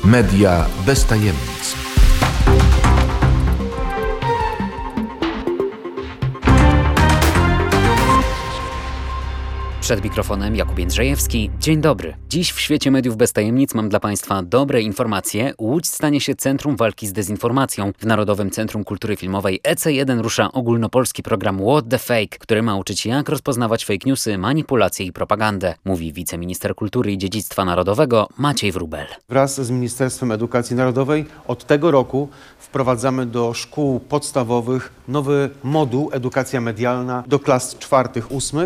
Media bez tajemnic. Przed mikrofonem Jakub Jędrzejewski. Dzień dobry. Dziś w świecie mediów bez tajemnic mam dla Państwa dobre informacje. Łódź stanie się centrum walki z dezinformacją. W Narodowym Centrum Kultury Filmowej EC1 rusza ogólnopolski program What the Fake, który ma uczyć, jak rozpoznawać fake newsy, manipulacje i propagandę, mówi wiceminister kultury i dziedzictwa narodowego Maciej Wróbel. Wraz z Ministerstwem Edukacji Narodowej od tego roku wprowadzamy do szkół podstawowych nowy moduł edukacja medialna do klas 4-8,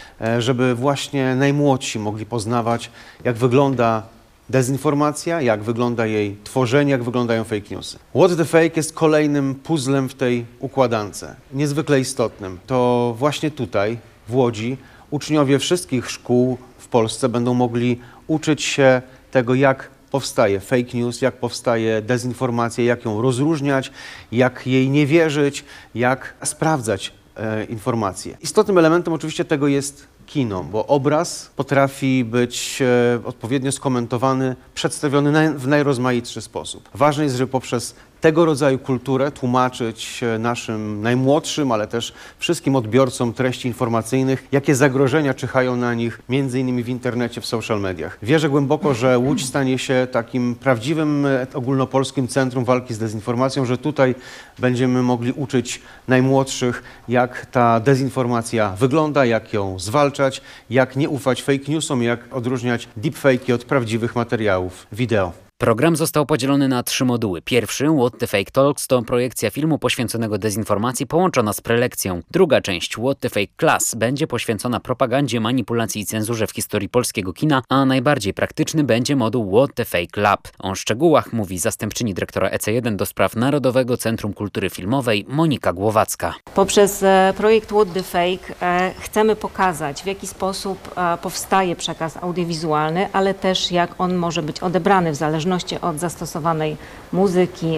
żeby właśnie najmłodsi mogli poznawać, jak wygląda dezinformacja, jak wygląda jej tworzenie, jak wyglądają fake newsy. What the Fake jest kolejnym puzzlem w tej układance, niezwykle istotnym. To właśnie tutaj, w Łodzi, uczniowie wszystkich szkół w Polsce będą mogli uczyć się tego, jak powstaje fake news, jak powstaje dezinformacja, jak ją rozróżniać, jak jej nie wierzyć, jak sprawdzać informacje. Istotnym elementem oczywiście tego jest kino, bo obraz potrafi być odpowiednio skomentowany, przedstawiony w najrozmaitszy sposób. Ważne jest, żeby poprzez tego rodzaju kulturę tłumaczyć naszym najmłodszym, ale też wszystkim odbiorcom treści informacyjnych, jakie zagrożenia czyhają na nich, między innymi w internecie, w social mediach. Wierzę głęboko, że Łódź stanie się takim prawdziwym ogólnopolskim centrum walki z dezinformacją, że tutaj będziemy mogli uczyć najmłodszych, jak ta dezinformacja wygląda, jak ją zwalczać, jak nie ufać fake newsom, jak odróżniać deepfake'i od prawdziwych materiałów wideo. Program został podzielony na 3 moduły. Pierwszy, What the Fake Talks, to projekcja filmu poświęconego dezinformacji połączona z prelekcją. Druga część, What the Fake Class, będzie poświęcona propagandzie, manipulacji i cenzurze w historii polskiego kina, a najbardziej praktyczny będzie moduł What the Fake Lab. O szczegółach mówi zastępczyni dyrektora EC1 do spraw Narodowego Centrum Kultury Filmowej Monika Głowacka. Poprzez projekt What the Fake chcemy pokazać, w jaki sposób powstaje przekaz audiowizualny, ale też jak on może być odebrany w zależności od zastosowanej muzyki,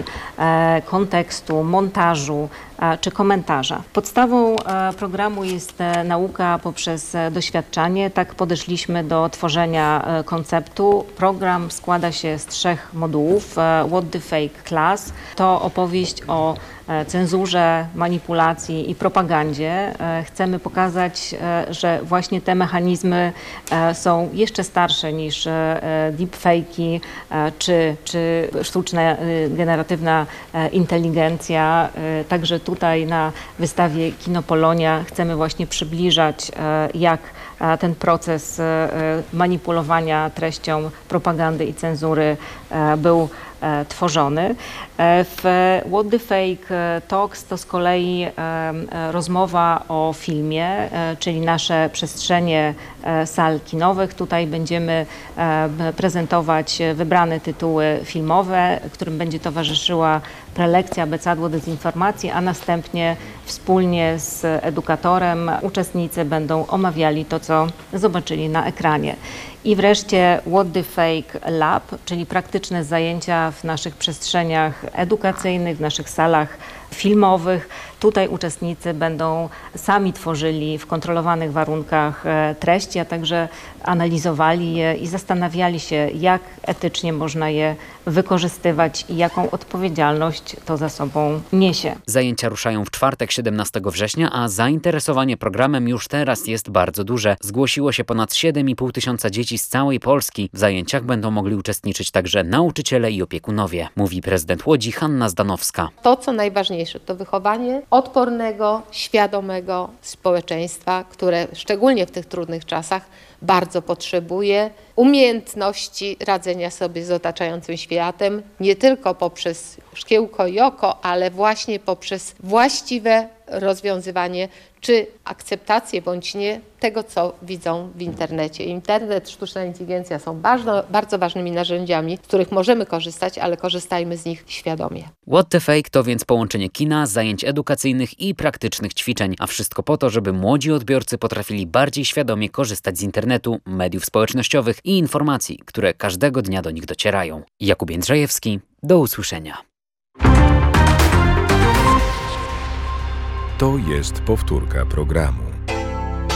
kontekstu, montażu czy komentarza. Podstawą programu jest nauka poprzez doświadczanie. Tak podeszliśmy do tworzenia konceptu. Program składa się z 3 modułów. What the Fake Class to opowieść o cenzurze, manipulacji i propagandzie. Chcemy pokazać, że właśnie te mechanizmy są jeszcze starsze niż deepfake'i czy sztuczna generatywna inteligencja. Także tutaj na wystawie Kino Polonia chcemy właśnie przybliżać, jak ten proces manipulowania treścią propagandy i cenzury był tworzony. W What the Fake Talks to z kolei rozmowa o filmie, czyli nasze przestrzenie sal kinowych. Tutaj będziemy prezentować wybrane tytuły filmowe, którym będzie towarzyszyła prelekcja Abecadło dezinformacji, a następnie wspólnie z edukatorem uczestnicy będą omawiali to, co zobaczyli na ekranie. I wreszcie What the Fake Lab, czyli praktyczne zajęcia w naszych przestrzeniach edukacyjnych, w naszych salach filmowych. Tutaj uczestnicy będą sami tworzyli w kontrolowanych warunkach treści, a także analizowali je i zastanawiali się, jak etycznie można je wykorzystywać i jaką odpowiedzialność to za sobą niesie. Zajęcia ruszają w czwartek 17 września, a zainteresowanie programem już teraz jest bardzo duże. Zgłosiło się ponad 7,5 tysiąca dzieci z całej Polski. W zajęciach będą mogli uczestniczyć także nauczyciele i opiekunowie, mówi prezydent Łodzi Hanna Zdanowska. To, co najważniejsze, to wychowanie odpornego, świadomego społeczeństwa, które szczególnie w tych trudnych czasach bardzo potrzebuje umiejętności radzenia sobie z otaczającym światem, nie tylko poprzez szkiełko i oko, ale właśnie poprzez właściwe rozwiązywanie czy akceptację bądź nie tego, co widzą w internecie. Internet, sztuczna inteligencja są bardzo ważnymi narzędziami, z których możemy korzystać, ale korzystajmy z nich świadomie. What the Fake to więc połączenie kina, zajęć edukacyjnych i praktycznych ćwiczeń, a wszystko po to, żeby młodzi odbiorcy potrafili bardziej świadomie korzystać z internetu, mediów społecznościowych i informacji, które każdego dnia do nich docierają. Jakub Jędrzejewski, do usłyszenia. To jest powtórka programu.